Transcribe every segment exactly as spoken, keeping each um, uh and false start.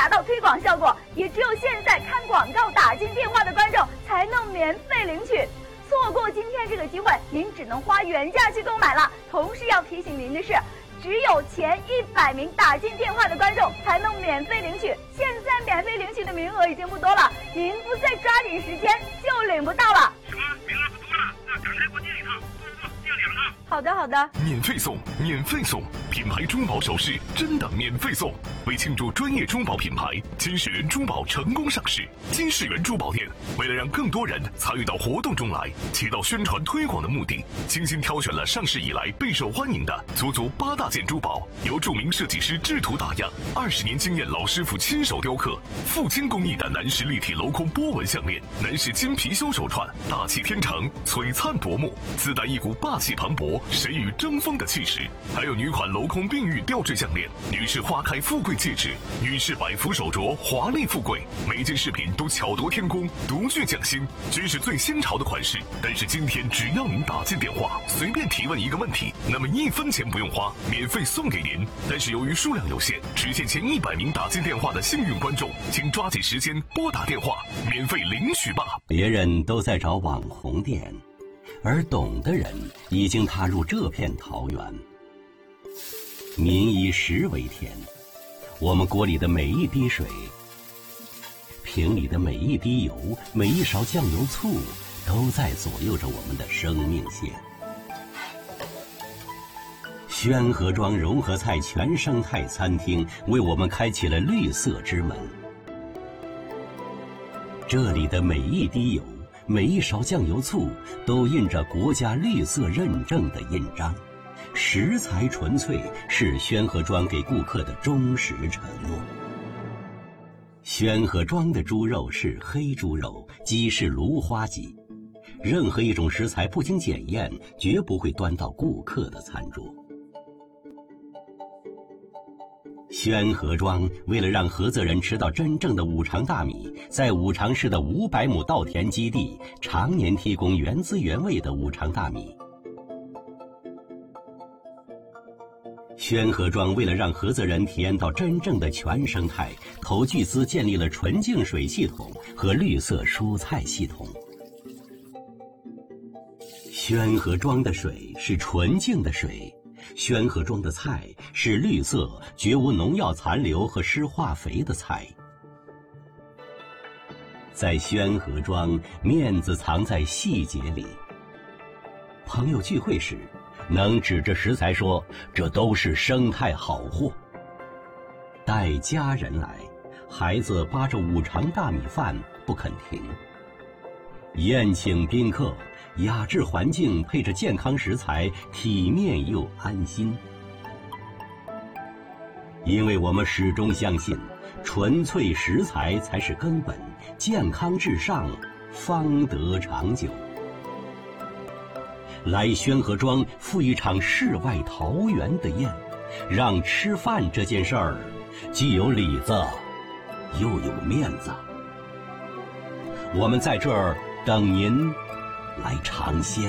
达到推广效果，也只有现在看广告打进电话的观众才能免费领取。错过今天这个机会，您只能花原价去购买了。同时要提醒您的是，只有前一百名打进电话的观众才能免费领取，现在免费领取的名额已经不多了，您不再抓紧时间就领不到了。 什么？名额不多了？那赶快给我订一套，不不不，订两套。 好的好的， 免费送，免费送，品牌中宝首饰真的免费送。为庆祝专业中宝品牌金世源珠宝成功上市，金世源珠宝店为了让更多人参与到活动中来，起到宣传推广的目的，精心挑选了上市以来备受欢迎的足足八大件珠宝，由著名设计师制图打样，二十年经验老师傅亲手雕刻，富金工艺的南石立体镂空波纹项链，南石金貔貅手串，大气天成，璀璨夺目，自带一股霸气磅礴、谁与争锋的气势。还有女款镂空碧玉吊坠项链，女士花开富贵戒指，女士百福手镯，华丽富贵，每件饰品都巧夺天工，独具匠心，均是最新潮的款式。但是今天只要您打进电话，随便提问一个问题，那么一分钱不用花，免费送给您。但是由于数量有限，只限前一百名打进电话的幸运观众，请抓紧时间拨打电话，免费领取吧。 别人都在找网红店，而懂的人已经踏入这片桃源。民以食为天，我们锅里的每一滴水，瓶里的每一滴油，每一勺酱油醋，都在左右着我们的生命线。宣和庄融合菜全生态餐厅为我们开启了绿色之门。这里的每一滴油，每一勺酱油醋，都印着国家绿色认证的印章。食材纯粹是宣和庄给顾客的忠实承诺。宣和庄的猪肉是黑猪肉，鸡是芦花鸡，任何一种食材不经检验，绝不会端到顾客的餐桌。宣和庄为了让菏泽人吃到真正的五常大米，在五常市的五百亩稻田基地常年提供原汁原味的五常大米。宣和庄为了让菏泽人体验到真正的全生态，投巨资建立了纯净水系统和绿色蔬菜系统。宣和庄的水是纯净的水，宣和庄的菜是绿色、绝无农药残留和施化肥的菜。在宣和庄，面子藏在细节里。朋友聚会时，能指着食材说这都是生态好货。带家人来，孩子扒着五常大米饭不肯停。宴请宾客，雅致环境配着健康食材，体面又安心。因为我们始终相信，纯粹食材才是根本，健康至上，方得长久。来宣和庄赴一场世外桃源的宴，让吃饭这件事儿既有里子又有面子。我们在这儿等您来尝鲜。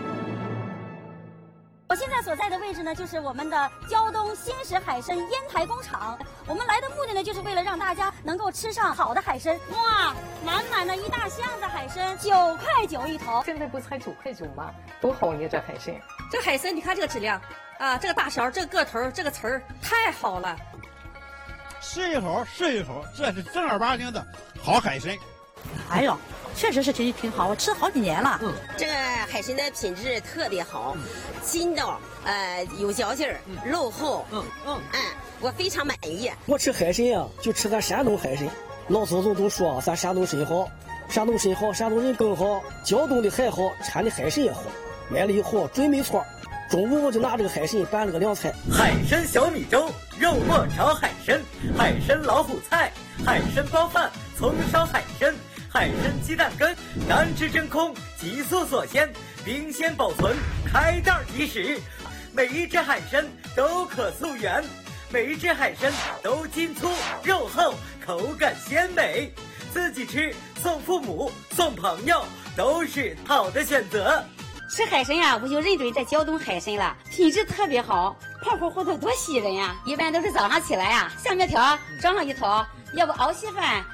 我现在所在的位置呢，就是我们的胶东新石海参烟台工厂。我们来的目的呢，就是为了让大家能够吃上好的海参。哇，满满的一大箱子海参，九块九一头。 现在不才九块九吗？多好呢，这海参。 这海参，你看这个质量啊，这个大小，这个个头，这个词儿，太好了。 吃一口是一口，这是正儿八经的好海参。 哎呦，确实是挺挺好，我吃了好几年了。 嗯，这个海参的品质特别好，筋道，呃，有嚼劲儿，肉厚。嗯嗯嗯，我非常满意。 我吃海参呀、啊，就吃咱山东海参。老祖宗都说咱山东参好，山东参好，山东人更好，胶东的还好，产的海参也好。买了以后准没错，中午我就拿这个海参拌了个凉菜。 海参小米粥，肉末炒海参，海参老虎菜，海参包饭，葱烧海参。海参鸡蛋羹，单吃真空，急速锁鲜，冰鲜保存，开袋即食。每一只海参都可溯源，每一只海参都筋粗肉厚，口感鲜美。自己吃、送父母、送朋友都是好的选择。 吃海参呀，我就认准这胶东海参了，品质特别好，泡泡糊的多吸人呀！一般都是早上起来呀，下面条装上一头， 要不熬稀饭